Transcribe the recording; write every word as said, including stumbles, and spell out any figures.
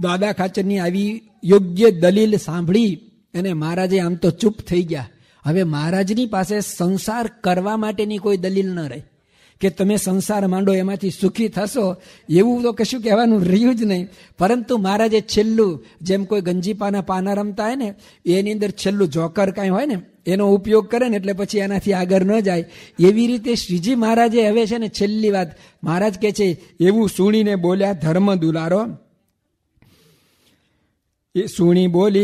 દાદા ખાચરની આવી યોગ્ય દલીલ સાંભળી અને મહારાજે આમ તો ચૂપ થઈ ગયા. હવે મહારાજની પાસે સંસાર કરવા માટેની કોઈ દલીલ ન રહી કે તમે સંસાર માંડો એમાંથી સુખી થશો, એવું તો કશું કહેવાનું રહ્યું જ નહીં. પરંતુ મહારાજે છેલ્લું, જેમ કોઈ ગંજીપાના પાના રમતા હોય ને એની અંદર છેલ્લું જોકર કાંઈ હોય ને એનો ઉપયોગ કરે ને એટલે પછી એનાથી આગળ ન જાય, એવી રીતે શ્રીજી મહારાજે હવે છે ને છેલ્લી વાત મહારાજ કહે છે, એવું સુણીને બોલ્યા ધર્મ દુલારો. એ સુણી બોલી